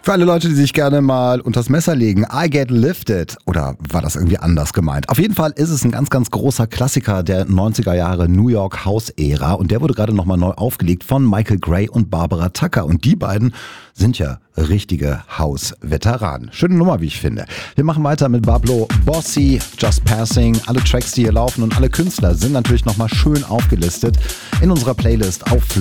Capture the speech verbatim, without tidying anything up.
Für alle Leute, die sich gerne mal unters Messer legen, I Get Lifted. Oder war das irgendwie anders gemeint? Auf jeden Fall ist es ein ganz, ganz großer Klassiker der neunziger Jahre New York House-Ära. Und der wurde gerade nochmal neu aufgelegt von Michael Gray und Barbara Tucker. Und die beiden sind ja richtige House-Veteranen. Schöne Nummer, wie ich finde. Wir machen weiter mit Bablo Bossi, Just Passing. Alle Tracks, die hier laufen und alle Künstler sind natürlich nochmal schön aufgelistet in unserer Playlist auf